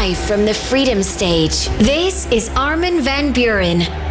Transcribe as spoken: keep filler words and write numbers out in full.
Live from the Freedom Stage, this is Armin van Buuren.